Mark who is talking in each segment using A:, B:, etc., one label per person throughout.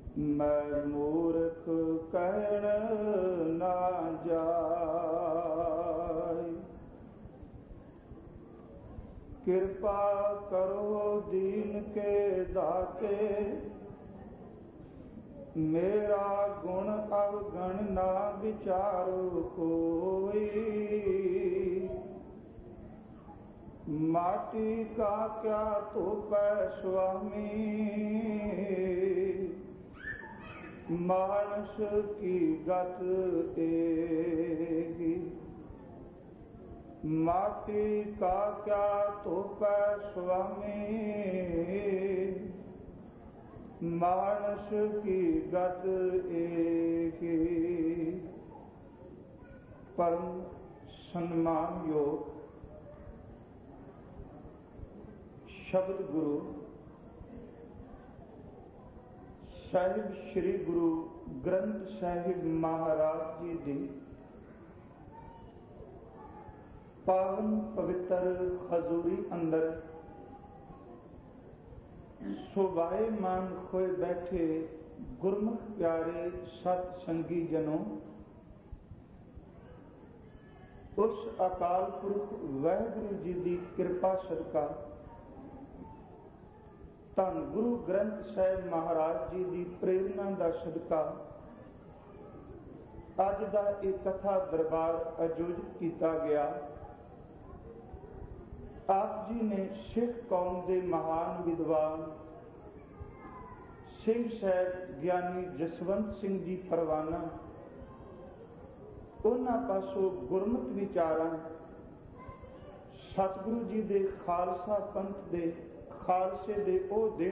A: मैं मूर्ख कहण ना जाय। कृपा करो दीन के दाते, मेरा गुण अवगण ना विचारो कोई। माटी का क्या तो पै स्वामी, मानस की गत एगी। माटी का क्या तो पै स्वामी, मानस की गत एगी। परम सम्मान योग शब्द गुरु ਸਾਹਿਬ ਸ਼੍ਰੀ ਗੁਰੂ ਗ੍ਰੰਥ ਸਾਹਿਬ ਮਹਾਰਾਜ ਜੀ ਦੀ ਪਾਵਨ ਪਵਿੱਤਰ ਹਜ਼ੂਰੀ ਅੰਦਰ ਸੁਭਾਏਮਾਨ ਹੋਏ ਬੈਠੇ ਗੁਰਮੁਖ ਪਿਆਰੇ ਸਤ ਸੰਗੀ ਜਨੋ, ਉਸ ਅਕਾਲ ਪੁਰਖ ਵਾਹਿਗੁਰੂ ਜੀ ਦੀ ਕਿਰਪਾ ਸਦਕਾ ਧੰਨ ਗੁਰੂ ਗ੍ਰੰਥ ਸਾਹਿਬ ਮਹਾਰਾਜ ਜੀ ਦੀ ਪ੍ਰੇਰਨਾ ਦਾ ਸਦਕਾ ਅੱਜ ਦਾ ਇਹ ਕਥਾ ਦਰਬਾਰ ਆਯੋਜਿਤ ਕੀਤਾ ਗਿਆ। ਆਪ ਜੀ ਨੇ ਸਿੱਖ ਕੌਮ ਦੇ ਮਹਾਨ ਵਿਦਵਾਨ ਸਿੰਘ ਸਾਹਿਬ ਗਿਆਨੀ ਜਸਵੰਤ ਸਿੰਘ ਜੀ ਪਰਵਾਨਾ, ਉਹਨਾਂ ਪਾਸੋਂ ਗੁਰਮਤਿ ਵਿਚਾਰਾਂ ਸਤਿਗੁਰੂ ਜੀ ਦੇ ਖਾਲਸਾ ਪੰਥ ਦੇ ਖਾਲਸੇ ਦੇ ਉਹ ਦਿਨ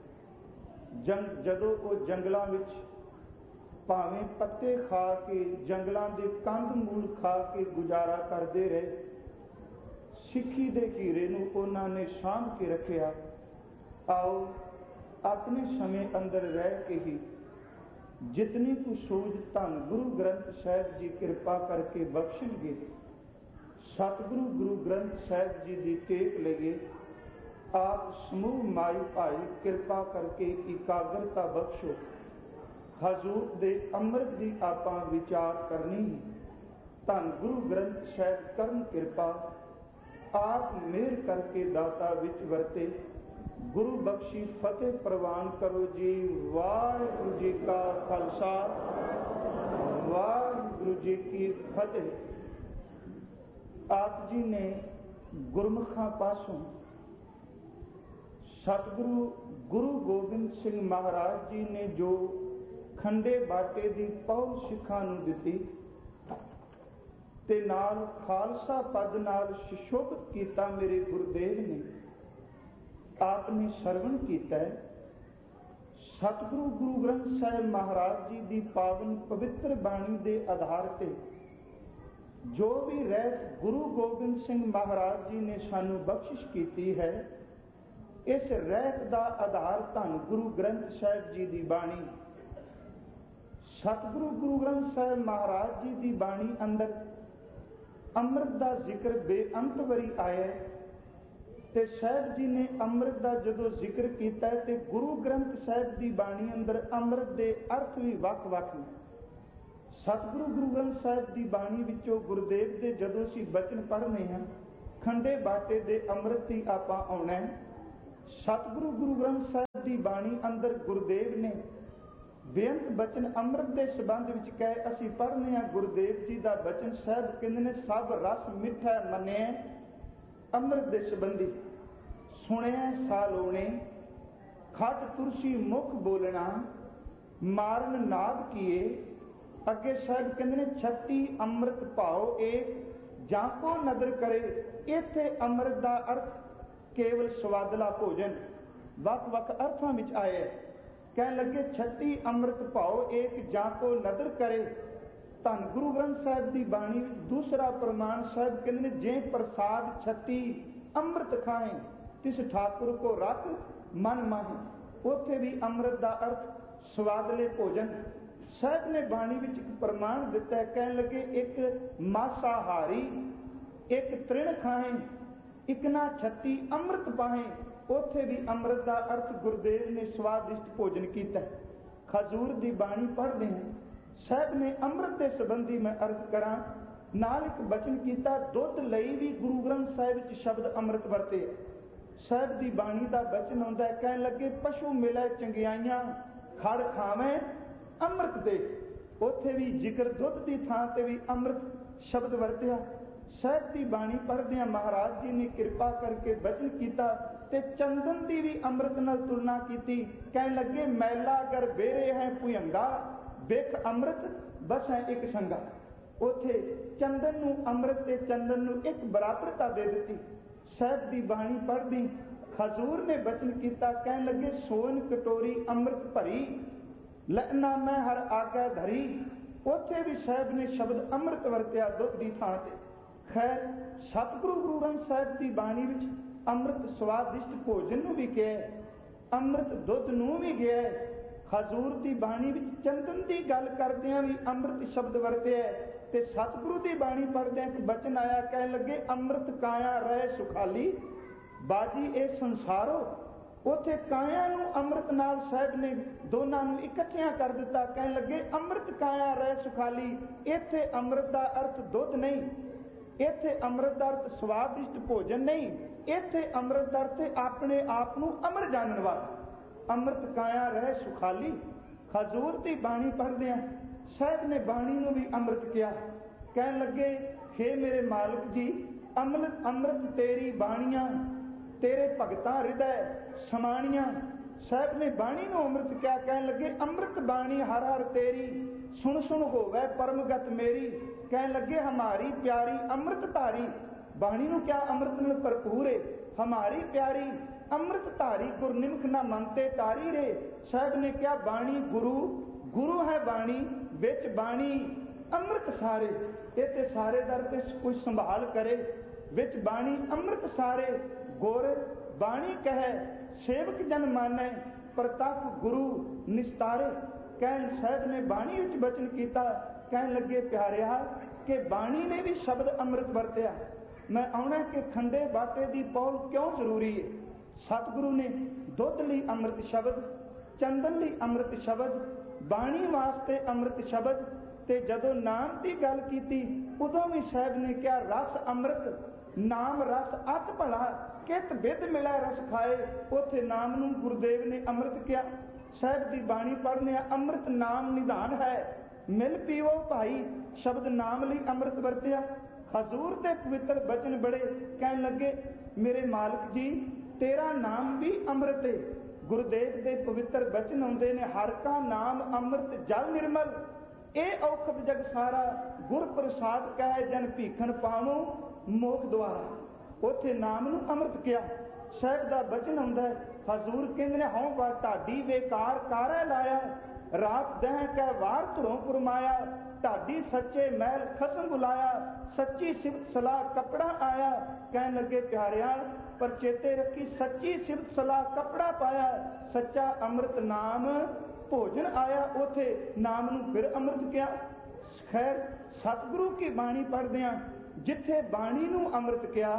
A: ਜਦੋਂ ਉਹ ਜੰਗਲਾਂ ਵਿੱਚ ਭਾਵੇਂ ਪੱਤੇ ਖਾ ਕੇ, ਜੰਗਲਾਂ ਦੇ ਕੰਧ ਮੂਲ ਖਾ ਕੇ ਗੁਜ਼ਾਰਾ ਕਰਦੇ ਰਹੇ, ਸਿੱਖੀ ਦੇ ਘੇਰੇ ਨੂੰ ਉਹਨਾਂ ਨੇ ਸਾਂਭ ਕੇ ਰੱਖਿਆ। ਆਓ ਆਪਣੇ ਸਮੇਂ ਅੰਦਰ ਰਹਿ ਕੇ ਹੀ ਜਿਤਨੀ ਕੁ ਸੂਝ ਧੰਨ ਗੁਰੂ ਗ੍ਰੰਥ ਸਾਹਿਬ ਜੀ ਕਿਰਪਾ ਕਰਕੇ ਬਖਸ਼ਣਗੇ, ਸਤਿਗੁਰੂ ਗੁਰੂ ਗ੍ਰੰਥ ਸਾਹਿਬ ਜੀ ਦੀ ਟੇਕ ਲਈਏ। ਆਪ ਸਮੂਹ ਮਾਈ ਭਾਈ ਕਿਰਪਾ ਕਰਕੇ ਇਕਾਗਰਤਾ ਬਖਸ਼ੋ। ਹਜ਼ੂਰ ਦੇ ਅੰਮ੍ਰਿਤ ਦੀ ਆਪਾਂ ਵਿਚਾਰ ਕਰਨੀ। ਧੰਨ ਗੁਰੂ ਗ੍ਰੰਥ ਸਾਹਿਬ ਕਰਨ ਕਿਰਪਾ, ਆਪ ਮਿਹਰ ਕਰਕੇ ਦਾਤਾ ਵਿੱਚ ਵਰਤੇ। ਗੁਰੂ ਬਖਸ਼ੀ ਫਤਿਹ ਪ੍ਰਵਾਨ ਕਰੋ ਜੀ। ਵਾਹਿਗੁਰੂ ਜੀ ਕਾ ਖਾਲਸਾ, ਵਾਹਿਗੁਰੂ ਜੀ ਕੀ ਫਤਿਹ। ਆਪ ਜੀ ਨੇ ਗੁਰਮੁਖਾਂ ਪਾਸੋਂ ਸਤਿਗੁਰੂ ਗੁਰੂ ਗੋਬਿੰਦ ਸਿੰਘ ਮਹਾਰਾਜ ਜੀ ਨੇ ਜੋ ਖੰਡੇ ਬਾਟੇ ਦੀ ਪਹੁਲ ਸਿੱਖਾਂ ਨੂੰ ਦਿੱਤੀ ਤੇ ਨਾਲ ਖਾਲਸਾ ਪਦ ਨਾਲ ਸੁਸ਼ੋਭਿਤ ਕੀਤਾ ਮੇਰੇ ਗੁਰਦੇਵ ਨੇ, ਆਪ ਨੇ ਸਰਵਣ ਕੀਤਾ। ਸਤਿਗੁਰੂ ਗੁਰੂ ਗ੍ਰੰਥ ਸਾਹਿਬ ਮਹਾਰਾਜ ਜੀ ਦੀ ਪਾਵਨ ਪਵਿੱਤਰ ਬਾਣੀ ਦੇ ਆਧਾਰ ਤੇ ਜੋ ਵੀ ਰਹਿਤ ਗੁਰੂ ਗੋਬਿੰਦ ਸਿੰਘ ਮਹਾਰਾਜ ਜੀ ਨੇ ਸਾਨੂੰ ਬਖਸ਼ਿਸ਼ ਕੀਤੀ ਹੈ, ਇਸ ਰਹਿਤ ਦਾ ਆਧਾਰ ਧੰਨ ਗੁਰੂ ਗ੍ਰੰਥ ਸਾਹਿਬ ਜੀ ਦੀ ਬਾਣੀ। ਸਤਿਗੁਰੂ ਗੁਰੂ ਗ੍ਰੰਥ ਸਾਹਿਬ ਮਹਾਰਾਜ ਜੀ ਦੀ ਬਾਣੀ ਅੰਦਰ ਅੰਮ੍ਰਿਤ ਦਾ ਜ਼ਿਕਰ ਬੇਅੰਤ ਵਾਰੀ ਆਇਆ ਤੇ ਸਾਹਿਬ ਜੀ ਨੇ ਅੰਮ੍ਰਿਤ ਦਾ ਜਦੋਂ ਜ਼ਿਕਰ ਕੀਤਾ ਤੇ ਗੁਰੂ ਗ੍ਰੰਥ ਸਾਹਿਬ ਦੀ ਬਾਣੀ ਅੰਦਰ ਅੰਮ੍ਰਿਤ ਦੇ ਅਰਥ ਵੀ ਵੱਖ-ਵੱਖ ਨੇ। ਸਤਿਗੁਰੂ ਗੁਰੂ ਗ੍ਰੰਥ ਸਾਹਿਬ ਦੀ ਬਾਣੀ ਵਿੱਚੋਂ ਗੁਰਦੇਵ ਦੇ ਜਦੋਂ ਅਸੀਂ ਬਚਨ ਪੜ੍ਹਨੇ ਹਾਂ, ਖੰਡੇ ਬਾਟੇ ਦੇ ਅੰਮ੍ਰਿਤ ਹੀ ਆਪਾਂ ਆਉਣਾ ਹੈ। ਸਤਿਗੁਰੂ ਗੁਰੂ ਗ੍ਰੰਥ ਸਾਹਿਬ ਦੀ ਬਾਣੀ ਅੰਦਰ ਗੁਰਦੇਵ ਨੇ ਬੇਅੰਤ ਬਚਨ ਅੰਮ੍ਰਿਤ ਦੇ ਸੰਬੰਧ ਵਿੱਚ ਕਹੇ। ਅਸੀਂ ਪੜ੍ਹਨੇ ਹਾਂ ਗੁਰਦੇਵ ਜੀ ਦਾ ਬਚਨ। ਸਾਹਿਬ ਕਹਿੰਦੇ ਨੇ ਸਭ ਰਸ ਮਿੱਠਾ ਮੰਨਿਆ ਅੰਮ੍ਰਿਤ ਦੇ ਸੰਬੰਧੀ, ਸੁਣਿਆ ਸਾਲੋਣੇ ਖੱਟ ਤੁਰਸੀ ਮੁਖ ਬੋਲਣਾ ਮਾਰਨ ਨਾਦ ਕੀਏ। ਅੱਗੇ ਸਾਹਿਬ ਕਹਿੰਦੇ ਨੇ 36 ਅੰਮ੍ਰਿਤ ਭਾਉ ਏਕ ਜਾਂ ਕੋ ਨਦਰ ਕਰੇ। ਇੱਥੇ ਅੰਮ੍ਰਿਤ ਦਾ ਅਰਥ ਕੇਵਲ ਸਵਾਦਲਾ ਭੋਜਨ ਵੱਖ-ਵੱਖ ਅਰਥਾਂ ਵਿੱਚ ਆਇਆ। ਕਹਿਣ ਲੱਗੇ 36 ਅੰਮ੍ਰਿਤ ਭਾਉ ਏਕ ਜਾਂ ਕੋ ਨਦਰ ਕਰੇ। ਧੰਨ ਗੁਰੂ ਗ੍ਰੰਥ ਸਾਹਿਬ ਦੀ ਬਾਣੀ ਵਿੱਚ ਦੂਸਰਾ ਪ੍ਰਮਾਣ ਸਾਹਿਬ ਕਹਿੰਦੇ ਨੇ ਜੇ ਪ੍ਰਸਾਦ 36 ਅੰਮ੍ਰਿਤ ਖਾਏ ਤਿਸ ਠਾਕੁਰ ਕੋ ਰੱਖ ਮਨ ਮਾਹੀ। ਉੱਥੇ ਵੀ ਅੰਮ੍ਰਿਤ ਦਾ ਅਰਥ ਸਵਾਦਲੇ ਭੋਜਨ। ਸਾਹਿਬ ਨੇ ਬਾਣੀ ਵਿੱਚ ਇੱਕ ਪ੍ਰਮਾਣ ਦਿੱਤਾ। ਕਹਿਣ ਲੱਗੇ ਇੱਕ ਮਾਸਾਹਾਰੀ ਇੱਕ ਤ੍ਰਿਣ ਖਾਏ, ਇੱਕ ਨਾ 36 ਅੰਮ੍ਰਿਤ ਪਾਹੇ। ਉੱਥੇ ਵੀ ਅੰਮ੍ਰਿਤ ਦਾ ਅਰਥ ਗੁਰਦੇਵ ਨੇ ਸਵਾਦਿਸ਼ਟ ਭੋਜਨ ਕੀਤਾ। खजूर की बाणी पढ़ते हैं। साहब ने अमृत के संबंधी मैं अर्ज करा, नाल एक बचन किया, दुध लई भी गुरु ग्रंथ साहिब च शब्द अमृत वरते। साहब की बाणी का बचन आउंदा है, कहन लगे पशु मिले चंगियाइयां खड़ खावे अमृत दे। उत्थे भी जिक्र दुध की थां ते भी अमृत शब्द वरतिया। साहब की बाणी पढ़दे महाराज जी ने कृपा करके बचन किया ते चंदन की भी अमृत नाल तुलना की। कहन लगे मैला अगर बेरे है भुयंगा बिख अमृत बस है एक संगा। उथे चंदन नूं अमृत ते चंदन नूं एक बराबरता दे दी। साहब की बाणी पढ़दी खजूर ने बचन किया, कहन लगे सोन कटोरी अमृत भरी लहना मैं हर आगे धरी। उथे भी साहब ने शब्द अमृत वरतिया दुध की थां ते। खैर सतगुरु गुरु ग्रंथ साहिब की बाणी विच अमृत स्वादिष्ट भोजन नूं भी कहा, अमृत दुध नूं भी गया। खजूर की बाणी विच चंदन की गल करदियां भी अमृत शब्द वरतिया ते सतगुरु की बाणी पढ़दे एक बचन आया, कहन लगे अमृत काया रह सुखाली बाजी ए संसारो। उथे काया नूं अमृत नाल साहब ने दोनों नूं इकट्ठियां कर दिता। कहन लगे अमृत काया रह सुखाली। इत्थे अमृत का अर्थ दुध नहीं, इत्थे अमृत का अर्थ स्वादिष्ट भोजन नहीं, इत्थे अमृत का अर्थ अपने आप नूं अमर जानन वाला। अमृत काया रह सुखाली। खजूर की बाणी पढ़दे साहब ने बाणी नूं भी अमृत किया। कहन लगे हे मेरे मालिक जी, अमृत अमृत तेरी बाणियां तेरे भगतां हृदय समाणियां। साहब ने बाणी नूं अमृत किया। कहन लगे अमृत बाणी हर हर तेरी सुन सुन होवे परमगत मेरी। कहन लगे हमारी प्यारी अमृत धारी। बाणी नूं क्या अमृत नाल भरपूर है। हमारी प्यारी अमृत धारी गुरनिमख ना मनते तारी रे। साहब ने क्या बाणी गुरु गुरु है बाणी विच बाणी अमृत सारे। इत्थे सारे दर ते कोई संभाल करे, विच बाणी अमृत सारे। गुर बाणी कहे सेवक जन माने प्रताप गुरु निस्तारे। कहन साहब ने बाणी विच बचन किया। कहन लगे प्यारिया कि बाणी ने भी शब्द अमृत वरतिया। मैं आना कि खंडे बाटे की पौल क्यों जरूरी है। सतगुरु ने दुध लई अमृत शब्द, चंदन लई अमृत शब्द, बाणी वास्ते अमृत शब्द ते जदों नाम की गल की उदों भी साहब ने क्या रस अमृत नाम रस अत भला कित बिद मिला रस खाए। उथे नाम नूं गुरुदेव ने अमृत किया। साहब की बाणी पढ़ने अमृत नाम निधान है मिल पीवो भाई। शब्द नाम लई अमृत वरतिया। हजूर के पवित्र बचन बड़े। कहन लगे मेरे मालिक जी तेरा नाम भी अमृत है। गुरुदेव के पवित्र बचन आउंदे ने हर का नाम अमृत जल निर्मल। ए औखद जग सारा गुर प्रसाद कहे जन भीखन पावो मोख द्वारा। उथे नाम नूं अमृत किया। साहब का बचन आउंदा है हजूर कहंदे ने हौं वार ढाडी बेकार कारै लाया रात दह कै वार धुरों पुरमाया। ढाडी सच्चे महल खसम बुलाया सच्ची सिफत सलाह कपड़ा आया। कहन लगे प्यारिया पर चेते रखी सच्ची सिफत सलाह कपड़ा पाया। सच्चा अमृत नाम भोजन आया। उथे नाम नूं फिर अमृत किया। खैर सतगुरु की बाणी पढ़दे जिथे बाणी नूं अमृत किया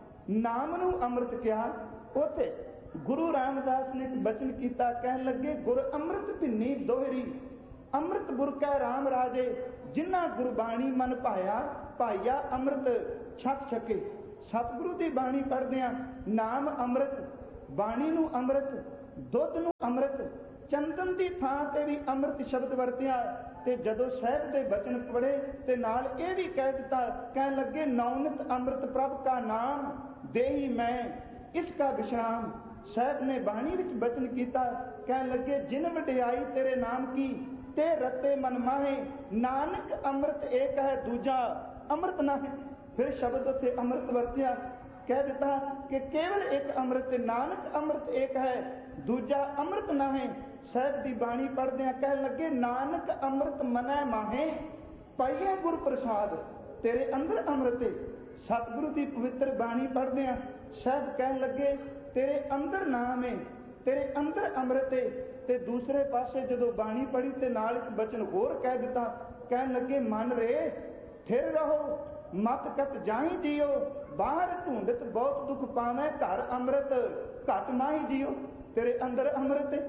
A: नाम नूं अमृत किया उथे गुरु रामदास ने एक बचन किया। कहन लगे गुर अमृत भिन्नी दोहरी अमृत बुरकै राम राजे। जिन्ना गुरबाणी मन पाया पाइया अमृत छक छके। सतगुरु की बाणी पढ़दे नाम अमृत, बाणी नूं अमृत, दुध नूं अमृत, चंदन की थां ते भी अमृत शब्द वरतिया। ते जदों साहब के बचन पढ़े ते नाल ये भी कह दिता। कहन लगे नौनित अमृत प्रभ का नाम देही मैं इसका विश्राम। साहब ने बाणी विच बचन किया। कहन लगे जिन वडियाई तेरे नाम की ते रते मन माहे। नानक अमृत एक है दूजा अमृत ना है। फिर शब्द उसे अमृत वरतिया। कह दिता कि केवल एक अमृत नानक अमृत एक है दूजा अमृत ना है। साहब की बाणी पढ़दे कह लगे नानक अमृत मनै माहे पाइए गुर प्रसाद तेरे अंदर अमृत। सतगुरु की पवित्र बाणी पढ़दे साहब कह लगे तेरे अंदर नाम है तेरे अंदर अमृत है। ते दूसरे पासे जदों बाणी पढ़ी ते नाल एक बचन होर कह दिता। कह लगे मन रे थिर रहो मत कत जाही जियो। बाहर ढूंढत बहुत दुख पावे घर अमृत घट माही जियो। तेरे अंदर अमृत है।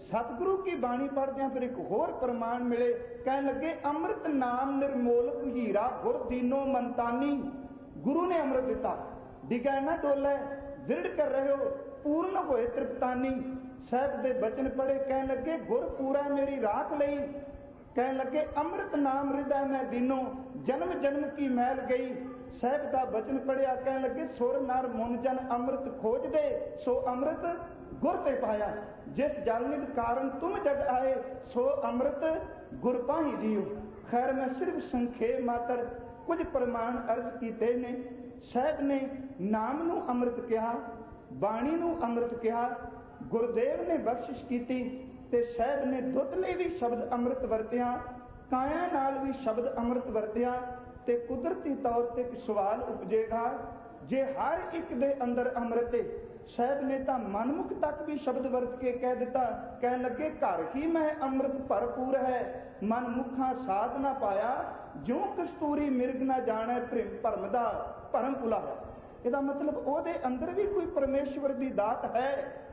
A: सतगुरु की बाणी पढ़दे फिर एक होर प्रमाण मिले, कह लगे अमृत नाम निर्मोलक हीरा गुर दीनो मनतानी। गुरु ने अमृत दिता, डिगा ना डोले, दृढ़ कर रहे हो, पूर्ण होए तृप्तानी। साहब दे बचन पढ़े, कह लगे गुर पूरा मेरी राख लई। कह लगे अमृत नाम हृदय में दीनो, जन्म जन्म की मैल गई। साहब का बचन पढ़िया, कह लगे सुर नर मुन जन अमृत खोज दे, सो अमृत गुर ते पाया। जिस जलनिध कारण तुम जग आए, सो अमृत गुर पाही जियो। खैर मैं सिर्फ संखेप मात्र कुछ प्रमाण अर्ज कीते ने। साहब ने नाम नू अमृत कहा, बाणी नू अमृत कहा, गुरदेव ने बख्शिश कीती ते साहब ने दुੱਧ ਲਈ भी शब्द अमृत वरतिया, काया नाल भी शब्द अमृत वरतिया। ते कुदरती तौर ते एक सवाल उपजेगा, जे हर एक दे अंदर अमृत है, साहब ने तो मनमुख तक भी शब्द वरत के कह दिता। कह लगे घर ही में अमृत भरपूर है, मनमुखा साध ना पाया, ज्यों कस्तूरी मिर्ग ना जाने भरम दा भरम भुला है। इसका मतलब ओदे अंदर भी कोई परमेश्वर की दात है।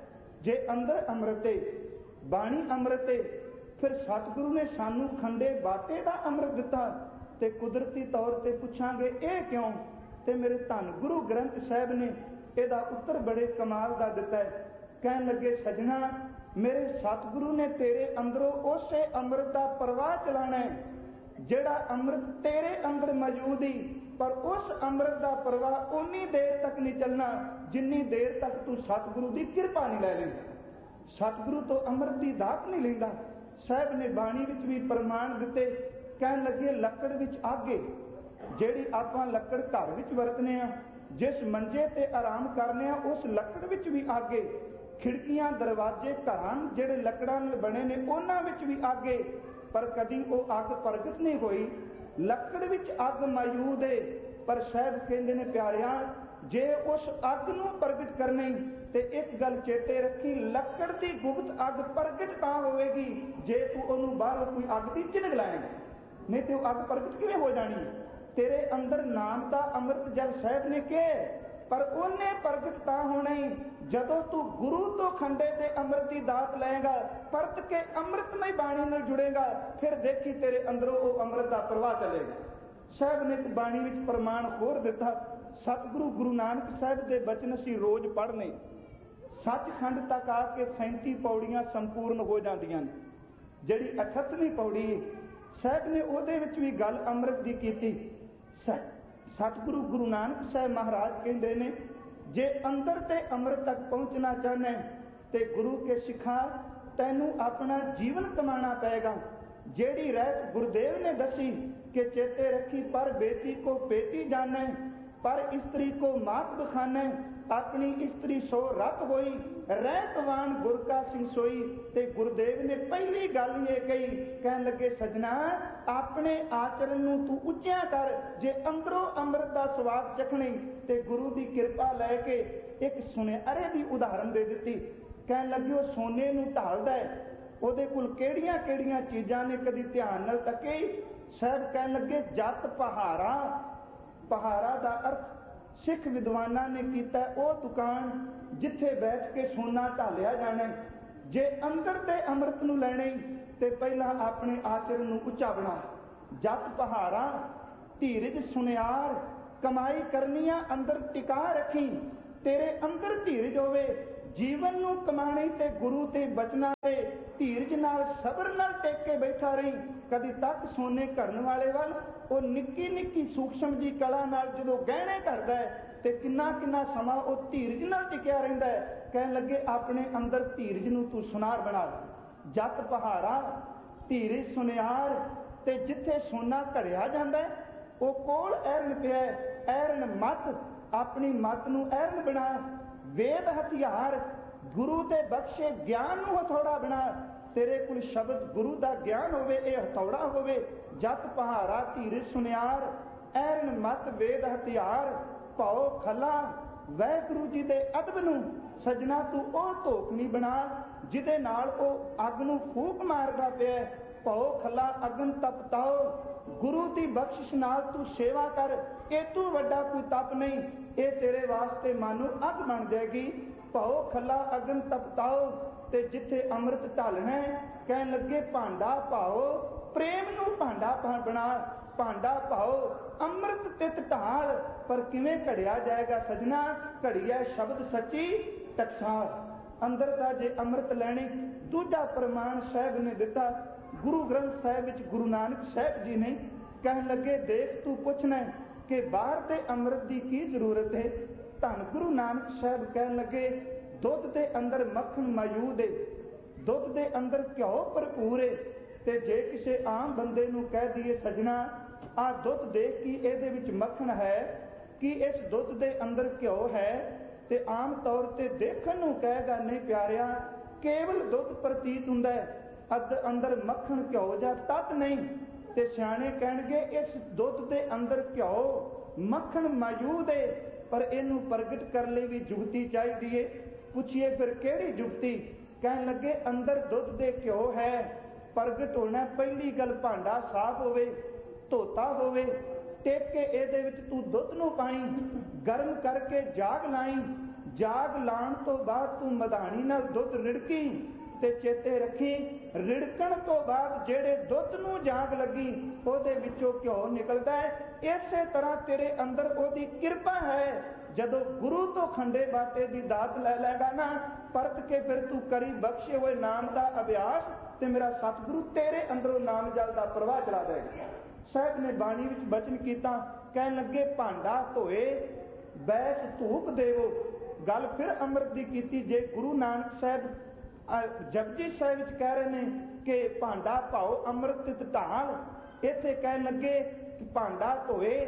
A: जे अंदर अमृत है, बाणी अमृत है, फिर सतगुरु ने सानू खंडे बाटे का अमृत दिता। ते कुदरती तौर पर पुछांगे ये क्यों, ते मेरे धन गुरु ग्रंथ साहब ने ਇਹਦਾ उत्तर बड़े कमाल का दिता है। कह लगे सजना मेरे सतगुरु ने तेरे अंदरों उसे अमृत का प्रवाह चलाना है, जेड़ा अमृत तेरे अंदर मौजूद ही, पर उस अमृत का प्रवाह उन्नी देर तक नहीं चलना जिन्नी देर तक तू सतगुरु की कृपा नहीं लै लेंदा, सतगुरु तो अमृत की दात नहीं लेंदा। साहब ने बाणी विच भी प्रमाण दिते। कह लगे लकड़ विच आगे, जेड़ी आपां लकड़ घर विच वरतने आ, जिस मंजे ते आराम करने उस लकड़ विच भी आगे, खिड़कियां दरवाजे घरां जेड़े लकड़ां नाल बने ने उन्हां विच भी आगे, पर कदी वो अग प्रगट नहीं हुई। लकड़ विच अग मौजूद है, पर साहब कहंदे ने प्यारिया जे उस अग नूं प्रगट करनी ते एक गल चेते रखी, लकड़ की गुप्त अग प्रगट तां होवेगी जे तू उहनूं बाहरों कोई अग दी झिनक लाएगा, नहीं तो अग प्रगट किवें हो जानी है। तेरे अंदर नाम का अमृत जल साहब ने कहे, पर उन्हें प्रगट तां होना ही जदों तू गुरु तो खंडे ते अमृत की दात लएगा, परत के अमृतमय बाणी नाल जुड़ेगा, फिर देखी तेरे अंदरों वो अमृत का प्रवाह चलेगा। साहब ने एक बाणी विच प्रमाण होर दिता। सतगुरु गुरु नानक साहब के बचन असीं रोज पढ़ने, सचखंड तक आके 37 पौड़ियां संपूर्ण हो जांदियां ने। जिहड़ी 38वीं पौड़ी है साहब ने उहदे विच भी गल अमृत की कीती। सतगुरु गुरु नानक साहब महाराज कहते ने, जे अंदर ते अमृत तक पहुंचना चाहना ते गुरु के सिखा तैनू अपना जीवन कमाना पएगा। जेड़ी रहत गुरुदेव ने दसी कि चेते रखी, पर बेटी को बेटी जाने, पर स्त्री को मात बखाने, अपनी स्त्री सो रत होई, रहतवान गुर का सिंह सोई। ते गुरुदेव ने पहली गल ये कही, कह लगे सजना अपने आचरण नूं तू उच्चिया कर, जे अंदरों अमृत का स्वाद चखनी ते गुरु की कृपा लैके एक सुनहरे की उदाहरण दे दी। कह लगे वो सोने नूं ढालदा है, ਉਹਦੇ कोल ਕਿਹੜੀਆਂ ਕਿਹੜੀਆਂ चीज़ां ने कदी ध्यान नाल तके। साहब कह लगे जत पहारा, पहारा का अर्थ सिख विद्वाना ने किया वो दुकान जिथे बैठ के सोना ढालिया जाना। जे अंदर ते अमृत नूं लैणे ते पहला अपने आचरण नूं उच्चा बना। जत पहारा धीरज सुनियार, कमाई करनिया अंदर टिका रखी, तेरे अंदर धीरज होवे, जीवन नूं कमाने ते गुरु ते बचना ते धीरज नाल सबर नाल टेक के बैठा रही। कदी तक सोने घड़न वाले वाल वो निक्की निक्की सूक्ष्म जी कला नाल जदों गहने घड़दा है ते किन्ना किन्ना समा वो धीरज नाल टिकिया रहिंदा है। कहन लगे अपने अंदर धीरज नूं तू सुनार बना। जत पहारा धीरज सुनियार, ते जिथे सोना घड़िया जांदा है वो कोल ऐरन पिया, ऐरन मत, अपनी मत नूं ऐरन बना। वेद हथियार, गुरु दे बख्शे ज्ञान नूं हथौड़ा बना। तेरे कोल शब्द गुरु दा ज्ञान होवे, ये हथौड़ा होवे। जत पहारा धीरज सुनियार, ऐरन मत वेद हथियार, भाओ खला वाहिगुरू जी दे अदब नूं सजना तू ओ धोख नहीं बना जिदे नाल ओ अग नूं फूक मारदा पिया। भाओ खला अगन तपताओ, गुरु की बख्शिश नाल तू सेवा कर, ये तू वड्डा कोई तप नहीं, ये तेरे वास्ते मानो अग बन जाएगी। भाओ खला अगन तपताओ, ਤੇ ਜਿੱਥੇ ਅੰਮ੍ਰਿਤ ਢਾਲਣਾ ਕਹਿਣ ਲੱਗੇ ਭਾਂਡਾ ਪਾਓ, ਪ੍ਰੇਮ ਨੂੰ ਭਾਂਡਾ ਬਣਾ, ਭਾਂਡਾ ਪਾਓ ਅੰਮ੍ਰਿਤ ਤਿਤ ਢਾਲ। ਪਰ ਕਿਵੇਂ ਘੜਿਆ ਜਾਏਗਾ ਸਜਣਾ, ਘੜੀਐ ਸ਼ਬਦ ਸੱਚੀ ਟਕਸਾਲ। ਅੰਦਰ ਦਾ ਜੇ ਅੰਮ੍ਰਿਤ ਲੈਣੇ, ਦੂਜਾ ਪ੍ਰਮਾਣ ਸਾਹਿਬ ਨੇ ਦਿੱਤਾ ਗੁਰੂ ਗ੍ਰੰਥ ਸਾਹਿਬ ਵਿੱਚ। ਗੁਰੂ ਨਾਨਕ ਸਾਹਿਬ ਜੀ ਨੇ ਕਹਿਣ ਲੱਗੇ, ਦੇਖ ਤੂੰ ਪੁੱਛਣਾ ਕਿ ਬਾਹਰ ਦੇ ਅੰਮ੍ਰਿਤ ਦੀ ਕੀ ਜ਼ਰੂਰਤ ਹੈ। ਧੰਨ ਗੁਰੂ ਨਾਨਕ ਸਾਹਿਬ ਕਹਿਣ ਲੱਗੇ, ਦੁੱਧ ਦੇ ਅੰਦਰ ਮੱਖਣ ਮੌਜੂਦ ਹੈ, ਦੁੱਧ ਦੇ ਅੰਦਰ ਘਿਓ ਭਰਪੂਰ ਹੈ। ਤੇ ਜੇ ਕਿਸੇ ਆਮ ਬੰਦੇ ਨੂੰ ਕਹਿ ਦਈਏ ਸਜਣਾ ਆਹ ਦੁੱਧ ਦੇਖ ਕਿ ਇਹਦੇ ਵਿੱਚ ਮੱਖਣ ਹੈ, ਕਿ ਇਸ ਦੁੱਧ ਦੇ ਅੰਦਰ ਘਿਓ ਹੈ, ਤੇ ਆਮ ਤੌਰ ਤੇ ਦੇਖਣ ਨੂੰ ਕਹੇਗਾ ਨਹੀਂ ਪਿਆਰਿਆ, ਕੇਵਲ ਦੁੱਧ ਪ੍ਰਤੀਤ ਹੁੰਦਾ ਹੈ, ਅੰਦਰ ਮੱਖਣ ਘਿਓ ਜਾਂ ਤੱਤ ਨਹੀਂ। ਤੇ ਸਿਆਣੇ ਕਹਿਣਗੇ ਇਸ ਦੁੱਧ ਦੇ ਅੰਦਰ ਘਿਓ ਮੱਖਣ ਮੌਜੂਦ ਹੈ, ਪਰ ਇਹਨੂੰ ਪ੍ਰਗਟ ਕਰਨ ਲਈ ਵੀ ਜੁਗਤੀ ਚਾਹੀਦੀ ਹੈ। ਪੁੱਛੀਏ ਫਿਰ ਕਿਹੜੀ ਜੁਗਤੀ? ਕਹਿਣ ਲੱਗੇ ਅੰਦਰ ਦੁੱਧ ਦੇ ਘਿਓ ਹੈ, ਪ੍ਰਗਟ ਹੋਣਾ ਪਹਿਲੀ ਗੱਲ ਭਾਂਡਾ ਸਾਫ਼ ਹੋਵੇ, ਧੋਤਾ ਹੋਵੇ, ਟੇਕ ਕੇ ਇਹਦੇ ਵਿੱਚ ਤੂੰ ਦੁੱਧ ਨੂੰ ਪਾਈ, ਗਰਮ ਕਰਕੇ ਜਾਗ ਲਾਈ, ਜਾਗ ਲਾਉਣ ਤੋਂ ਬਾਅਦ ਤੂੰ ਮਧਾਣੀ ਨਾਲ ਦੁੱਧ ਰਿੜਕੀ। ਤੇ ਚੇਤੇ ਰੱਖੀ ਰਿੜਕਣ ਤੋਂ ਬਾਅਦ ਜਿਹੜੇ ਦੁੱਧ ਨੂੰ ਜਾਗ ਲੱਗੀ ਉਹਦੇ ਵਿੱਚੋਂ ਘਿਓ ਨਿਕਲਦਾ ਹੈ। ਇਸੇ ਤਰ੍ਹਾਂ ਤੇਰੇ ਅੰਦਰ ਉਹਦੀ ਕਿਰਪਾ ਹੈ। ਜਦੋਂ ਗੁਰੂ ਤੋਂ ਖੰਡੇ ਬਾਟੇ ਦੀ ਦਾਤ ਲੈ ਲੈਗਾ ਨਾ, ਪਰਤ ਕੇ ਫਿਰ ਤੂੰ ਕਰੀ ਬਖਸ਼ੇ ਹੋਏ ਨਾਮ ਦਾ ਅਭਿਆਸ, ਤੇ ਮੇਰਾ ਸਤਿਗੁਰੂ ਤੇਰੇ ਅੰਦਰੋਂ ਨਾਮ ਜਲ ਦਾ ਪ੍ਰਵਾਹ ਚਲਾ ਦੇਗਾ। ਸਾਹਿਬ ਨੇ ਬਾਣੀ ਵਿੱਚ ਬਚਨ ਕੀਤਾ, ਕਹਿਣ ਲੱਗੇ ਭਾਂਡਾ ਧੋਏ ਬੈਸ ਧੂਪ ਦੇਵੋ। ਗੱਲ ਫਿਰ ਅੰਮ੍ਰਿਤ ਦੀ ਕੀਤੀ। ਜੇ ਗੁਰੂ ਨਾਨਕ ਸਾਹਿਬ ਜਪਜੀ ਸਾਹਿਬ ਵਿੱਚ ਕਹਿ ਰਹੇ ਨੇ ਕਿ ਭਾਂਡਾ ਪਾਓ ਅੰਮ੍ਰਿਤ ਤਿਤ ਢਾਲ, ਇੱਥੇ ਕਹਿਣ ਲੱਗੇ ਕਿ ਭਾਂਡਾ ਧੋਏ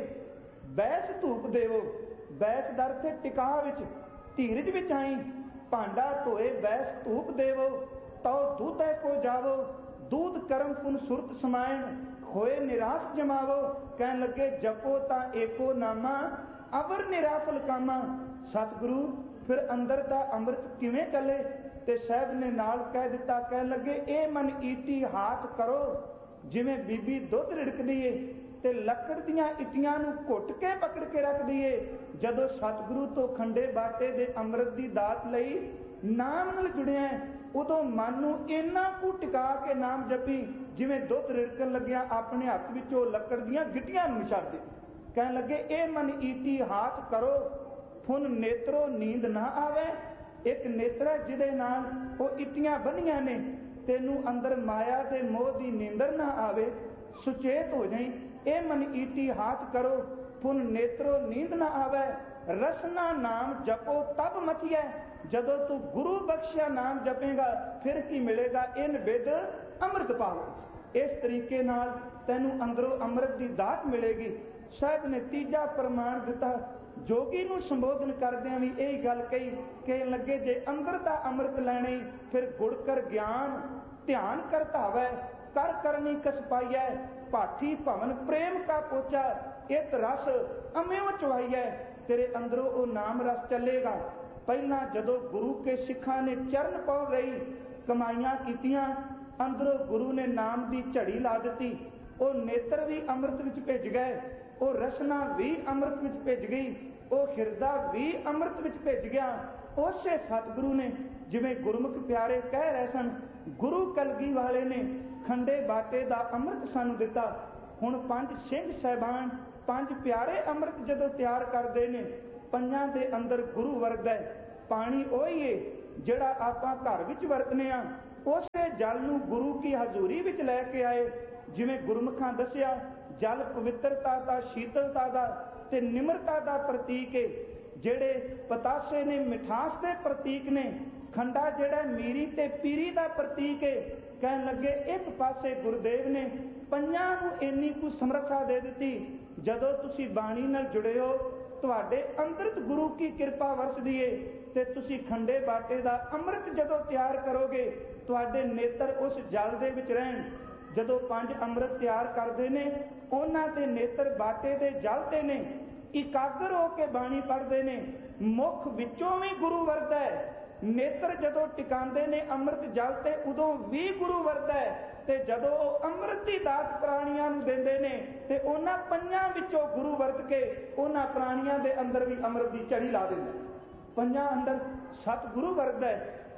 A: ਬੈਸ ਧੂਪ ਦੇਵੋ। ਬੈਸ ਦਾ ਅਰਥ ਟਿਕਾ ਵਿੱਚ, ਧੀਰਜ ਵਿੱਚ ਆਈ। ਭਾਂਡਾ ਧੋਏ ਬੈਸ ਧੂਪ ਦੇਵੋ, ਤਉ ਦੂਧੈ ਕੋ ਜਾਵੋ, ਦੂਧ ਕਰਮ ਪੁਨ ਸੁਰਤ ਸਮਾਇਣ, ਹੋਏ ਨਿਰਾਸ ਜਮਾਵੋ। ਕਹਿਣ ਲੱਗੇ ਜਪੋ ਤਾਂ ਏਕੋ ਨਾਮਾ, ਅਵਰ ਨਿਰਾਫਲ ਕਾਮਾ। ਸਤਿਗੁਰੂ ਫਿਰ ਅੰਦਰ ਦਾ ਅੰਮ੍ਰਿਤ ਕਿਵੇਂ ਚੱਲੇ? ਤੇ ਸਾਹਿਬ ਨੇ ਨਾਲ ਕਹਿ ਦਿੱਤਾ, ਕਹਿਣ ਲੱਗੇ ਇਹ ਮਨ ਈਟੀ ਹਾਥ ਕਰੋ, ਜਿਵੇਂ ਬੀਬੀ ਦੁੱਧ ਰਿੜਕਦੀ ਏ ਤੇ ਲੱਕੜ ਦੀਆਂ ਇੱਟੀਆਂ ਨੂੰ ਘੁੱਟ ਕੇ ਪਕੜ ਕੇ ਰੱਖਦੀ ਏ। ਜਦੋਂ ਸਤਿਗੁਰੂ ਤੋਂ ਖੰਡੇ ਬਾਟੇ ਦੇ ਅੰਮ੍ਰਿਤ ਦੀ ਦਾਤ ਲਈ ਨਾਮ ਨਾਲ ਜੁੜਿਆ, ਉਦੋਂ ਮਨ ਨੂੰ ਇੰਨਾ ਕੁ ਟਿਕਾ ਕੇ ਨਾਮ ਜਪੀ ਜਿਵੇਂ ਦੁੱਧ ਰਿੜਕਣ ਲੱਗਿਆ ਆਪਣੇ ਹੱਥ ਵਿੱਚੋਂ ਲੱਕੜ ਦੀਆਂ ਗਿੱਟੀਆਂ ਨੂੰ ਛੱਡ ਦੇ। ਕਹਿਣ ਲੱਗੇ ਇਹ ਮਨ ਈਟੀ ਹਾਥ ਕਰੋ, ਫੁਨ ਨੇਤਰੋ ਨੀਂਦ ਨਾ ਆਵੇ। ਇੱਕ ਨੇਤਰਾ ਜਿਹਦੇ ਨਾਲ ਉਹ ਇੱਟੀਆਂ ਬੰਨੀਆਂ ਨੇ, ਤੈਨੂੰ ਅੰਦਰ ਮਾਇਆ ਦੇ ਮੋਹ ਦੀ ਨੀਂਦਰ ਨਾ ਆਵੇ, ਸੁਚੇਤ ਹੋ ਜਾਈ। ਇਹ ਮਨ ਈਟੀ ਹਾਥ ਕਰੋ, ਫੁਨ ਨੇਤਰੋ ਨੀਂਦ ਨਾ ਆਵੇ, ਰਸਨਾ ਨਾਮ ਜਪੋ ਤਬ ਮਥੀਐ। ਜਦੋਂ ਤੂੰ ਗੁਰੂ ਬਖਸ਼ਿਆ ਨਾਮ ਜਪੇਗਾ ਫਿਰ ਕੀ ਮਿਲੇਗਾ? ਇਨ ਬਿਦ ਅੰਮ੍ਰਿਤ ਪਾਵੋ। ਇਸ ਤਰੀਕੇ ਨਾਲ ਤੈਨੂੰ ਅੰਦਰੋਂ ਅੰਮ੍ਰਿਤ ਦੀ ਦਾਤ ਮਿਲੇਗੀ। ਸਾਹਿਬ ਨੇ ਤੀਜਾ ਪ੍ਰਮਾਣ ਦਿੱਤਾ। ਜੋਗੀ ਨੂੰ ਸੰਬੋਧਨ ਕਰਦਿਆਂ ਵੀ ਇਹੀ ਗੱਲ ਕਹੀ, ਕਹਿਣ ਲੱਗੇ ਜੇ ਅੰਦਰ ਦਾ ਅੰਮ੍ਰਿਤ ਲੈਣੇ ਫਿਰ ਗੁੜ ਕਰ ਗਿਆਨ ਧਿਆਨ ਕਰ ਧਾਵੈ, ਕਰ ਕਰਨੀ ਕਸ ਪਾਈਐ, ਪਾਠੀ ਭਵਨ ਪ੍ਰੇਮ ਕਾ ਪੋਚਾ, ਇਤ ਰਸ ਅਮਿਓ ਚਵਾਈਐ। ਤੇਰੇ ਅੰਦਰੋਂ ਉਹ ਨਾਮ ਰਸ ਚੱਲੇਗਾ। ਪਹਿਲਾਂ ਜਦੋਂ ਗੁਰੂ ਕੇ ਸਿੱਖਾਂ ਨੇ ਚਰਨ ਪਉ ਰਹੀ ਕਮਾਈਆਂ ਕੀਤੀਆਂ, ਅੰਦਰੋਂ ਗੁਰੂ ਨੇ ਨਾਮ ਦੀ ਝੜੀ ਲਾ ਦਿੱਤੀ। ਉਹ ਨੇਤਰ ਵੀ ਅੰਮ੍ਰਿਤ ਵਿੱਚ ਭਿੱਜ ਗਏ, ਉਹ ਰਸਨਾ ਵੀ ਅੰਮ੍ਰਿਤ ਵਿੱਚ ਭਿੱਜ ਗਈ, ਉਹ ਹਿਰਦਾ ਵੀ ਅੰਮ੍ਰਿਤ ਵਿੱਚ ਭਿੱਜ ਗਿਆ। ਉਸੇ ਸਤਿਗੁਰੂ ਨੇ, ਜਿਵੇਂ ਗੁਰਮੁਖ ਪਿਆਰੇ ਕਹਿ ਰਹੇ ਸਨ, ਗੁਰੂ ਕਲਗੀ ਵਾਲੇ ਨੇ ਖੰਡੇ ਬਾਟੇ ਦਾ ਅੰਮ੍ਰਿਤ ਸਾਨੂੰ ਦਿੱਤਾ। ਹੁਣ ਪੰਜ ਸਿੰਘ ਸਾਹਿਬਾਨ, ਪੰਜ ਪਿਆਰੇ ਅੰਮ੍ਰਿਤ ਜਦੋਂ ਤਿਆਰ ਕਰਦੇ ਨੇ, ਪੰਜਾਂ ਦੇ ਅੰਦਰ ਗੁਰੂ ਵਰਤਦਾ ਹੈ। ਪਾਣੀ ਉਹੀ ਏ ਜਿਹੜਾ ਆਪਾਂ ਘਰ ਵਿੱਚ ਵਰਤਨੇ ਆ, ਉਸੇ ਜਲ ਨੂੰ ਗੁਰੂ ਕੀ ਹਜ਼ੂਰੀ ਵਿੱਚ ਲੈ ਕੇ ਆਏ। ਜਿਵੇਂ ਗੁਰਮੁਖਾਂ ਦੱਸਿਆ, ਜਲ ਪਵਿੱਤਰਤਾ ਦਾ, ਸ਼ੀਤਲਤਾ ਦਾ ਤੇ ਨਿਮਰਤਾ ਦਾ ਪ੍ਰਤੀਕ ਹੈ। ਜਿਹੜੇ ਪਤਾਸੇ ਨੇ ਮਿਠਾਸ ਦੇ ਪ੍ਰਤੀਕ ਨੇ, ਖੰਡਾ ਜਿਹੜਾ ਮੀਰੀ ਤੇ ਪੀਰੀ ਦਾ ਪ੍ਰਤੀਕ ਹੈ। ਕਹਿਣ ਲੱਗੇ ਇੱਕ ਪਾਸੇ ਗੁਰਦੇਵ ਨੇ ਪੰਜਾਂ ਨੂੰ ਇੰਨੀ ਕੁ ਸਮਰੱਥਾ ਦੇ ਦਿੱਤੀ, ਜਦੋਂ ਤੁਸੀਂ ਬਾਣੀ ਨਾਲ ਜੁੜੇ ਹੋ ਤੁਹਾਡੇ ਅੰਮ੍ਰਿਤ ਗੁਰੂ ਕੀ ਕਿਰਪਾ ਵਰਸਦੀ ਏ, ਤੇ ਤੁਸੀਂ ਖੰਡੇ ਬਾਟੇ ਦਾ ਅੰਮ੍ਰਿਤ ਜਦੋਂ ਤਿਆਰ ਕਰੋਗੇ ਤੁਹਾਡੇ ਨੇਤਰ ਉਸ ਜਲ ਦੇ ਵਿੱਚ ਰਹਿਣ। ਜਦੋਂ ਪੰਜ ਅੰਮ੍ਰਿਤ ਤਿਆਰ ਕਰਦੇ ਨੇ, ਉਹਨਾਂ ਦੇ ਨੇਤਰ ਬਾਟੇ ਦੇ ਜਲ ਤੇ ਨੇ, ਇਕਾਗਰ ਹੋ ਕੇ ਬਾਣੀ ਪੜ੍ਹਦੇ ਨੇ, ਮੁਖ ਵਿੱਚੋਂ ਵੀ ਗੁਰੂ ਵਰਤਦਾ ਹੈ। ਨੇਤਰ ਜਦੋਂ ਟਿਕਾਉਂਦੇ ਨੇ ਅੰਮ੍ਰਿਤ ਜਲ ਤੇ, ਉਦੋਂ ਵੀ ਗੁਰੂ ਵਰਤਦਾ ਹੈ। ਤੇ ਜਦੋਂ ਉਹ ਅੰਮ੍ਰਿਤ ਦੀ ਦਾਤ ਪ੍ਰਾਣੀਆਂ ਨੂੰ ਦਿੰਦੇ ਨੇ, ਤੇ ਉਹਨਾਂ ਪੰਜਾਂ ਵਿੱਚੋਂ ਗੁਰੂ ਵਰਤ ਕੇ ਉਹਨਾਂ ਪ੍ਰਾਣੀਆਂ ਦੇ ਅੰਦਰ ਵੀ ਅੰਮ੍ਰਿਤ ਦੀ ਝੜੀ ਲਾ ਦਿੰਦੇ। ਪੰਜਾਂ ਅੰਦਰ ਸਤਿਗੁਰੂ ਵਰਤਦਾ ਹੈ।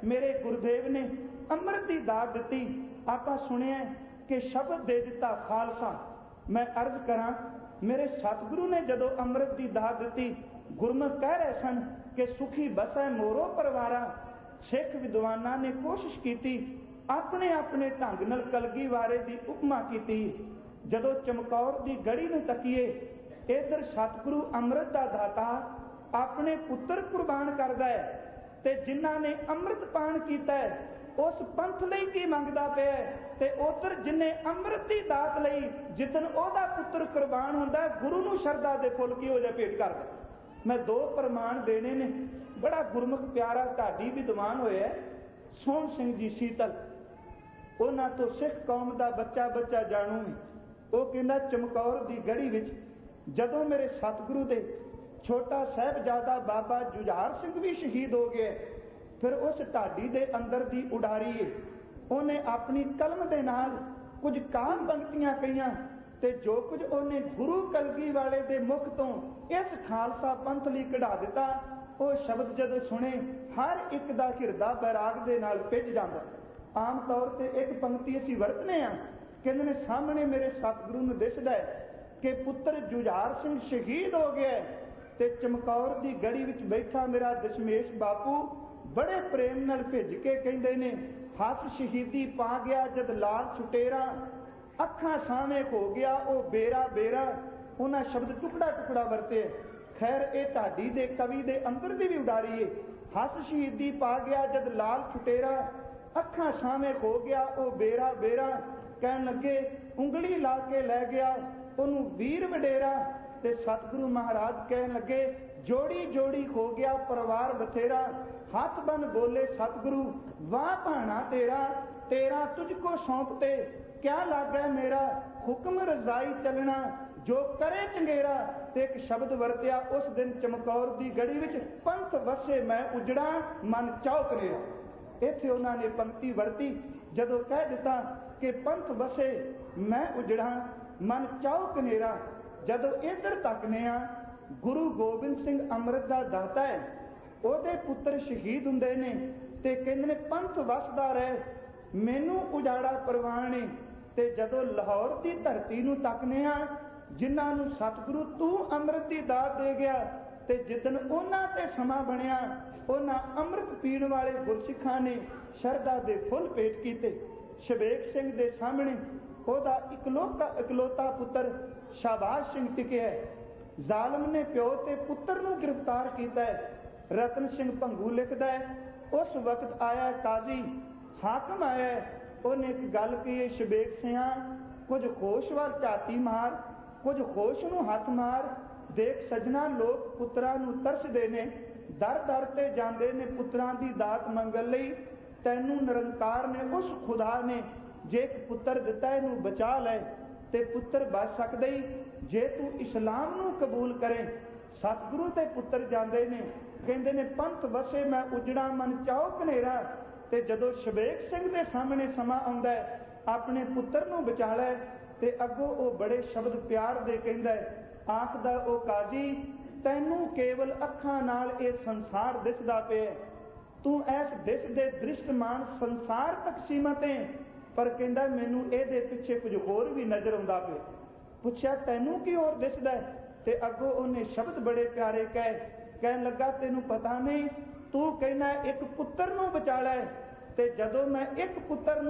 A: ਮੇਰੇ ਗੁਰਦੇਵ ਨੇ ਅੰਮ੍ਰਿਤ ਦੀ ਦਾਤ ਦਿੱਤੀ। ਆਪਾਂ ਸੁਣਿਆ ਕਿ ਸ਼ਬਦ ਦੇ ਦਿੱਤਾ ਖਾਲਸਾ। ਮੈਂ ਅਰਜ਼ ਕਰਾਂ, ਮੇਰੇ ਸਤਿਗੁਰੂ ਨੇ ਜਦੋਂ ਅੰਮ੍ਰਿਤ ਦੀ ਦਾਤ ਦਿੱਤੀ, ਗੁਰਮੁਖ ਕਹਿ ਰਹੇ ਸਨ ਕਿ ਸੁਖੀ ਬਸੈ ਮੋਰੋ ਪਰਿਵਾਰਾ। ਸਿੱਖ ਵਿਦਵਾਨਾਂ ਨੇ ਕੋਸ਼ਿਸ਼ ਕੀਤੀ, ਆਪਣੇ ਆਪਣੇ ਢੰਗ ਨਾਲ ਕਲਗੀ ਵਾਰੇ ਦੀ ਉਪਮਾ ਕੀਤੀ। ਜਦੋਂ ਚਮਕੌਰ ਦੀ ਗੜੀ ਨੂੰ ਤੱਕੀਏ, ਇਧਰ ਸਤਿਗੁਰੂ ਅੰਮ੍ਰਿਤ ਦਾ ਦਾਤਾ ਆਪਣੇ ਪੁੱਤਰ ਕੁਰਬਾਨ ਕਰਦਾ ਹੈ, ਤੇ ਜਿਨ੍ਹਾਂ ਨੇ ਅੰਮ੍ਰਿਤ ਪਾਨ ਕੀਤਾ ਹੈ ਉਸ ਪੰਥ ਲਈ ਕੀ ਮੰਗਦਾ ਪਿਆ, ਤੇ ਉਧਰ ਜਿਨੇ ਅੰਮ੍ਰਿਤ ਦੀ ਦਾਤ ਲਈ ਜਿੱਦਣ ਉਹਦਾ ਪੁੱਤਰ ਕੁਰਬਾਨ ਹੁੰਦਾ, ਗੁਰੂ ਨੂੰ ਸ਼ਰਧਾ ਦੇ ਫੁੱਲ ਕਿਹੋ ਜਿਹਾ ਭੇਟ ਕਰਦਾ। ਮੈਂ 2 ਪ੍ਰਮਾਣ ਦੇਣੇ ਨੇ। ਬੜਾ ਗੁਰਮੁਖ ਪਿਆਰਾ ਢਾਡੀ ਵਿਦਵਾਨ ਹੋਇਆ ਸੋਹਣ ਸਿੰਘ ਜੀ ਸੀਤਲ, ਉਹਨਾਂ ਤੋਂ ਸਿੱਖ ਕੌਮ ਦਾ ਬੱਚਾ ਬੱਚਾ ਜਾਣੂ ਹੈ। ਉਹ ਕਹਿੰਦਾ, ਚਮਕੌਰ ਦੀ ਗੜੀ ਵਿੱਚ ਜਦੋਂ ਮੇਰੇ ਸਤਿਗੁਰੂ ਦੇ ਛੋਟਾ ਸਾਹਿਬਜ਼ਾਦਾ ਬਾਬਾ ਜੁਝਾਰ ਸਿੰਘ ਵੀ ਸ਼ਹੀਦ ਹੋ ਗਿਆ, ਫਿਰ ਉਸ ਢਾਡੀ ਦੇ ਅੰਦਰ ਦੀ ਉਡਾਰੀ ਏ, ਉਹਨੇ ਆਪਣੀ ਕਲਮ ਦੇ ਨਾਲ ਕੁਝ ਕਾਮ ਪੰਕਤੀਆਂ ਕਹੀਆਂ, ਤੇ ਜੋ ਕੁਝ ਉਹਨੇ ਗੁਰੂ ਕਲਗੀ ਵਾਲੇ ਦੇ ਮੁਖ ਤੋਂ ਇਸ ਖਾਲਸਾ ਪੰਥ ਲਈ ਕਢਾ ਦਿੱਤਾ, ਉਹ ਸ਼ਬਦ ਜਦੋਂ ਸੁਣੇ ਹਰ ਇੱਕ ਦਾ ਹਿਰਦਾ ਬੈਰਾਗ ਦੇ ਨਾਲ ਭਿੱਜ ਜਾਂਦਾ। ਆਮ ਤੌਰ ਤੇ ਇੱਕ ਪੰਕਤੀ ਅਸੀਂ ਵਰਤਨੇ ਆ, ਕਹਿੰਦੇ ਨੇ, ਸਾਹਮਣੇ ਮੇਰੇ ਸਤਿਗੁਰੂ ਨੂੰ ਦਿਸਦਾ ਹੈ ਕਿ ਪੁੱਤਰ ਜੁਝਾਰ ਸਿੰਘ ਸ਼ਹੀਦ ਹੋ ਗਿਆ, ਤੇ ਚਮਕੌਰ ਦੀ ਗੜੀ ਵਿੱਚ ਬੈਠਾ ਮੇਰਾ ਦਸ਼ਮੇਸ਼ ਬਾਪੂ ਬੜੇ ਪ੍ਰੇਮ ਨਾਲ ਭਿੱਜ ਕੇ ਕਹਿੰਦੇ ਨੇ, ਹੱਸ ਸ਼ਹੀਦੀ ਪਾ ਗਿਆ ਜਦ ਲਾਲ ਛੁਟੇਰਾ, ਅੱਖਾਂ ਸਾਹਮਣੇ ਹੋ ਗਿਆ ਉਹ ਬੇਰਾ ਬੇਰਾ। ਉਹਨਾਂ ਸ਼ਬਦ ਟੁਕੜਾ ਟੁਕੜਾ ਵਰਤੇ। ਖੈਰ, ਇਹ ਢਾਡੀ ਦੇ ਕਵੀ ਦੇ ਅੰਦਰ ਦੀ ਵੀ ਉਡਾਰੀ ਏ। ਹੱਸ ਸ਼ਹੀਦੀ ਪਾ ਗਿਆ ਜਦ ਲਾਲ ਛੁਟੇਰਾ, ਅੱਖਾਂ ਸਾਹਮਣੇ ਹੋ ਗਿਆ ਉਹ ਬੇਰਾ ਬੇਰਾ। ਕਹਿਣ ਲੱਗੇ, ਉਂਗਲੀ ਲਾ ਕੇ ਲੈ ਗਿਆ ਉਹਨੂੰ ਵੀਰ ਵਡੇਰਾ। ਤੇ ਸਤਿਗੁਰੂ ਮਹਾਰਾਜ ਕਹਿਣ ਲੱਗੇ, ਜੋੜੀ ਜੋੜੀ ਹੋ ਗਿਆ ਪਰਿਵਾਰ ਬਥੇਰਾ। ਹੱਥ ਬੰਨ ਬੋਲੇ ਸਤਿਗੁਰੂ, ਵਾਹ ਭਾਣਾ ਤੇਰਾ, ਤੇਰਾ ਤੁਝ ਕੋ ਸੌਂਪਤੇ ਕਿਆ ਲਾਗੈ ਮੇਰਾ, ਹੁਕਮ ਰਜ਼ਾਈ ਚੱਲਣਾ ਜੋ ਕਰੇ ਚੰਗੇਰਾ। ਤੇ ਇੱਕ ਸ਼ਬਦ ਵਰਤਿਆ ਉਸ ਦਿਨ ਚਮਕੌਰ ਦੀ ਗੜੀ ਵਿੱਚ, ਪੰਥ ਵਸੇ ਮੈਂ ਉਜੜਾ ਮਨ ਚਾਉ ਕਨੇਰਾ। ਇੱਥੇ ਉਹਨਾਂ ਨੇ ਪੰਕਤੀ ਵਰਤੀ। ਜਦੋਂ ਕਹਿ ਦਿੱਤਾ ਕਿ ਪੰਥ ਵਸੇ ਮੈਂ ਉਜੜਾ ਮਨ ਚਾਉ ਕਨੇਰਾ, ਜਦੋਂ ਇੱਧਰ ਤੱਕਨੇ ਆ, ਗੁਰੂ ਗੋਬਿੰਦ ਸਿੰਘ ਅੰਮ੍ਰਿਤ ਦਾ ਦਾਤਾ ਹੈ, ਉਹਦੇ ਪੁੱਤਰ ਸ਼ਹੀਦ ਹੁੰਦੇ ਨੇ, ਤੇ ਕਹਿੰਦੇ ਨੇ ਪੰਥ ਵਸਦਾ ਰਹੇ ਮੈਨੂੰ ਉਜਾੜਾ ਪ੍ਰਵਾਨ ਏ। ਤੇ ਜਦੋਂ ਲਾਹੌਰ ਦੀ ਧਰਤੀ ਨੂੰ ਤੱਕਨੇ ਆ, ਜਿਨ੍ਹਾਂ ਨੂੰ ਸਤਿਗੁਰੂ ਤੂੰ ਅੰਮ੍ਰਿਤ ਦੀ ਦਾਤ ਦੇ ਗਿਆ, ਤੇ ਜਿੱਦਣ ਉਹਨਾਂ ਤੇ ਸਮਾਂ ਬਣਿਆ, ਉਹਨਾਂ ਅੰਮ੍ਰਿਤ ਪੀਣ ਵਾਲੇ ਗੁਰਸਿੱਖਾਂ ਨੇ ਸ਼ਰਧਾ ਦੇ ਫੁੱਲ ਭੇਟ ਕੀਤੇ। ਸ਼ਬੇਕ ਸਿੰਘ ਦੇ ਸਾਹਮਣੇ ਉਹਦਾ ਇਕਲੌਤਾ ਪੁੱਤਰ ਸ਼ਾਬਾਸ਼ ਸਿੰਘ ਟਿਕਿਆ। ਜ਼ਾਲਮ ਨੇ ਪਿਓ ਤੇ ਪੁੱਤਰ ਨੂੰ ਗ੍ਰਿਫਤਾਰ ਕੀਤਾ ਹੈ। ਰਤਨ ਸਿੰਘ ਭੰਗੂ ਲਿਖਦਾ ਹੈ, ਉਸ ਵਕਤ ਆਇਆ ਕਾਜ਼ੀ ਹਾਕਮ ਆਇਆ, ਉਹਨੇ ਇੱਕ ਗੱਲ ਕਹੀ, ਸ਼ਬੇਕ ਸਿਆਂ ਕੁਝ ਹੋਸ਼ ਵੱਲ ਝਾਤੀ ਮਾਰ, ਕੁਝ ਹੋਸ਼ ਨੂੰ ਹੱਥ ਮਾਰ। ਦੇਖ ਸੱਜਣਾ, ਲੋਕ ਪੁੱਤਰਾਂ ਨੂੰ ਤਰਸਦੇ ਨੇ, ਦਰ ਦਰ ਤੇ ਜਾਂਦੇ ਨੇ ਪੁੱਤਰਾਂ ਦੀ ਦਾਤ ਮੰਗਣ ਲਈ। ਤੈਨੂੰ ਨਿਰੰਕਾਰ ਨੇ, ਉਸ ਖੁਦਾ ਨੇ ਜੇ ਇੱਕ ਪੁੱਤਰ ਦਿੱਤਾ, ਇਹਨੂੰ ਬਚਾ ਲੈ, ਤੇ ਪੁੱਤਰ ਬਚ ਸਕਦਾ ਹੀ ਜੇ ਤੂੰ ਇਸਲਾਮ ਨੂੰ ਕਬੂਲ ਕਰੇ। ਸਤਿਗੁਰੂ ਤੇ ਪੁੱਤਰ ਜਾਂਦੇ ਨੇ, ਕਹਿੰਦੇ ਨੇ ਪੰਥ ਵਸੇ ਮੈਂ ਉਜੜਾ ਮਨ ਚਾਉ ਕਨੇਰਾ। ਤੇ ਜਦੋਂ ਸ਼ਬੇਕ ਸਿੰਘ ਦੇ ਸਾਹਮਣੇ ਸਮਾਂ ਆਉਂਦਾ ਹੈ ਆਪਣੇ ਪੁੱਤਰ ਨੂੰ ਬਚਾ ਲੈ, ਤੇ ਅੱਗੋਂ ਉਹ ਬੜੇ ਸ਼ਬਦ ਪਿਆਰ ਦੇ ਕਹਿੰਦਾ ਹੈ। ਆਖਦਾ ਉਹ ਕਾਜ਼ੀ, ਤੈਨੂੰ ਕੇਵਲ ਅੱਖਾਂ ਨਾਲ ਇਹ ਸੰਸਾਰ ਦਿਸਦਾ ਪਿਆ, ਤੂੰ ਐਸ ਦਿਸ ਦੇ ਦ੍ਰਿਸ਼ਟਮਾਨ ਸੰਸਾਰ ਤੱਕ ਸੀਮਤ ਹੈ, ਪਰ ਕਹਿੰਦਾ ਮੈਨੂੰ ਇਹਦੇ ਪਿੱਛੇ ਕੁਝ ਹੋਰ ਵੀ ਨਜ਼ਰ ਆਉਂਦਾ ਪਿਆ। ਪੁੱਛਿਆ ਤੈਨੂੰ ਕੀ ਹੋਰ ਦਿਸਦਾ? ਤੇ ਅੱਗੋਂ ਉਹਨੇ ਸ਼ਬਦ ਬੜੇ ਪਿਆਰੇ ਕਹਿਣ ਲੱਗਾ, ਤੈਨੂੰ ਪਤਾ ਨਹੀਂ, ਤੂੰ ਕਹਿੰਦਾ ਇੱਕ ਪੁੱਤਰ ਨੂੰ ਬਚਾ ਲੈ, ਤੇ ਜਦੋਂ ਮੈਂ ਇੱਕ ਪੁੱਤਰ